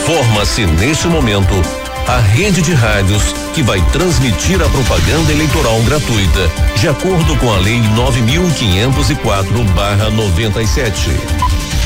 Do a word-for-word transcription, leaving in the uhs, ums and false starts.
Forma-se neste momento a rede de rádios que vai transmitir a propaganda eleitoral gratuita, de acordo com a Lei nove mil quinhentos e quatro barra noventa e sete.